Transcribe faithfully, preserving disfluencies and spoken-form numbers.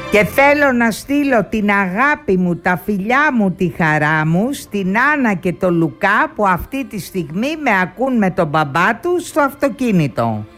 Και θέλω να στείλω την αγάπη μου, τα φιλιά μου, τη χαρά μου στην Άννα και το Λουκά που αυτή τη στιγμή με ακούν με τον μπαμπά του στο αυτοκίνητο.